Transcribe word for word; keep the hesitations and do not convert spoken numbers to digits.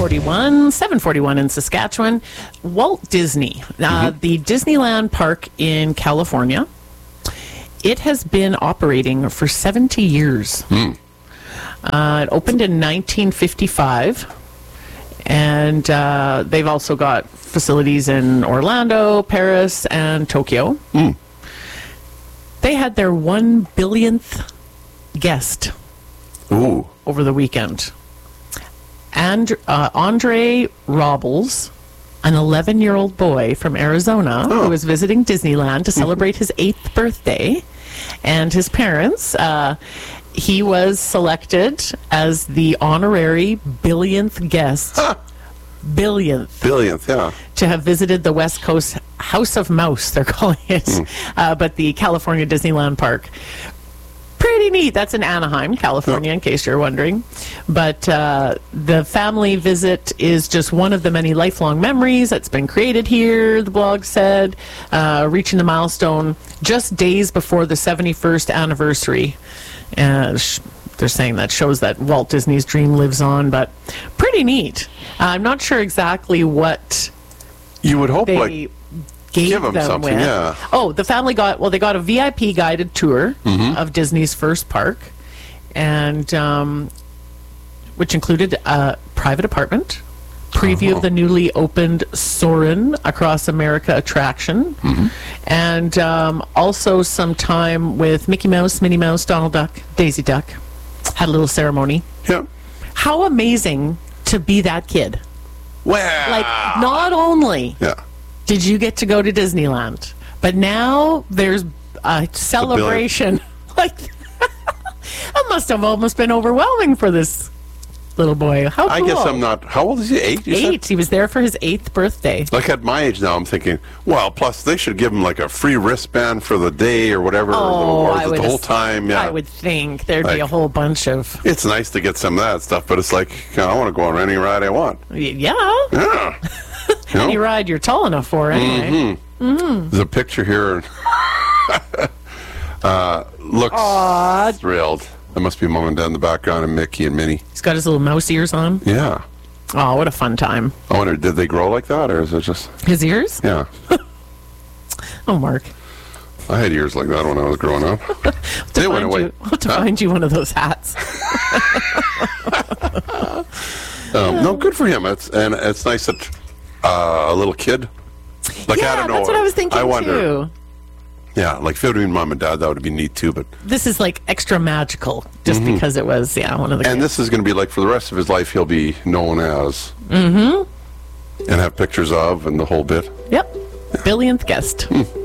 forty-one, seven forty-one in Saskatchewan. Walt Disney, uh, Mm-hmm. the Disneyland Park in California. It has been operating for seventy years. Mm. Uh, it opened in nineteen fifty-five. And uh, they've also got facilities in Orlando, Paris, and Tokyo. Mm. They had their one billionth guest Ooh. over the weekend. And uh, Andre Robles, an eleven-year-old boy from Arizona Oh. who was visiting Disneyland to celebrate his eighth birthday, and his parents, uh, he was selected as the honorary billionth guest. Huh. Billionth. Billionth, yeah. To have visited the West Coast House of Mouse, they're calling it, Mm. uh, but the California Disneyland Park. Pretty neat. That's in Anaheim, California, in case you're wondering. But uh, the family visit is just one of the many lifelong memories that's been created here, the blog said, uh, reaching the milestone just days before the seventy-first anniversary. Uh, sh- they're saying that shows that Walt Disney's dream lives on, but pretty neat. Uh, I'm not sure exactly what You would hope, they like, gave give 'em them something, with. yeah. Oh, the family got, well, they got a V I P guided tour Mm-hmm. of Disney's first park, and um, which included a private apartment, preview Uh-huh. of the newly opened Soarin' Across America attraction, Mm-hmm. and um, also some time with Mickey Mouse, Minnie Mouse, Donald Duck, Daisy Duck. Had a little ceremony. yeah. How amazing to be that kid. Well, Like, not only yeah. did you get to go to Disneyland, but now there's a celebration. Like, that must have almost been overwhelming for this little boy. How cool. I guess I'm not. How old is he? Eight? You said? Eight. He was there for his eighth birthday. Like at my age now, I'm thinking, well, plus they should give him like a free wristband for the day or whatever, Oh, or I the, would the whole ass- time. Yeah, I would think there'd be Like- a whole bunch of. it's nice to get some of that stuff, but it's like, you know, I want to go on any ride I want. Yeah. Yeah. You know? Any ride you're tall enough for, anyway. There's a picture here. uh, looks Aw. thrilled. That must be Mom and Dad in the background and Mickey and Minnie. He's got his little mouse ears on. Yeah. Oh, what a fun time. I wonder, did they grow like that, or is it just? His ears? Yeah. Oh, Mark. I had ears like that when I was growing up. To They went find away. You, we'll have to Huh? find you one of those hats. Um, no, good for him. It's and it's nice that uh, a little kid. Like yeah, I don't know. that's what I was thinking I wonder. too. Yeah, like if it would have been Mom and Dad, that would be neat too. But This is like extra magical, just because it was, yeah, one of the. and kids. this is going to be like for the rest of his life, he'll be known as. Mm-hmm. And have pictures of and the whole bit. Yep, billionth guest.